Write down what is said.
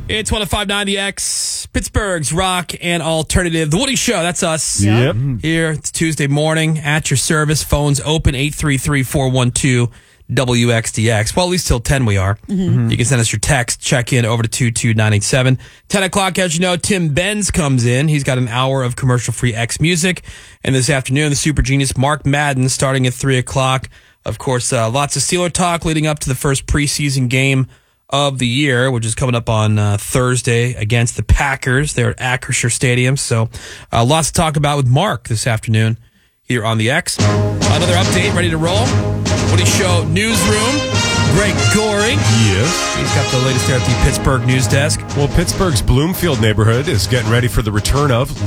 It's 105.9 The X, Pittsburgh's rock and alternative. The Woody Show, that's us. Yep. Here, it's Tuesday morning, at your service. Phones open, 833-412-WXDX. Well, at least till 10 we are. You can send us your text, check in over to 22987. 10 o'clock, as you know, Tim Benz comes in. He's got an hour of commercial-free X music. And this afternoon, the super genius Mark Madden starting at 3 o'clock. Of course, lots of Steeler talk leading up to the first preseason game of the year, which is coming up on Thursday against the Packers. They're at Acrisure Stadium. So lots to talk about with Mark this afternoon here on the X. Another update, ready to roll. Woody Show Newsroom. Greg Goring. Yes. He's got the latest there at the Pittsburgh News Desk. Well, Pittsburgh's Bloomfield neighborhood is getting ready for the return of